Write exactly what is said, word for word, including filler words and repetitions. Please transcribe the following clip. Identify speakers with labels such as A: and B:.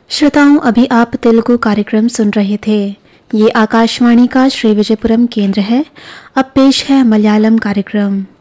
A: श्रोताओं, अभी आप तेलुगु कार्यक्रम सुन रहे थे। ये आकाशवाणी का श्री विजयपुरम केंद्र है। अब पेश है मलयालम कार्यक्रम।